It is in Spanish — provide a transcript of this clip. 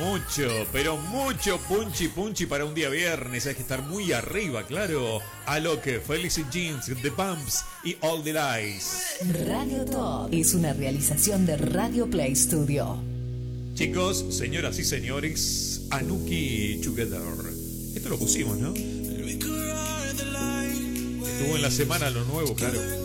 mucho, pero mucho punchi punchi para un día viernes. Hay que estar muy arriba, claro. A lo que Felicity Jeans, The Pumps y All the Lies. Radio Top es una realización de Radio Play Studio. Chicos, señoras y señores, Anuki Together. Esto lo pusimos, ¿no? Estuvo en la semana lo nuevo, claro.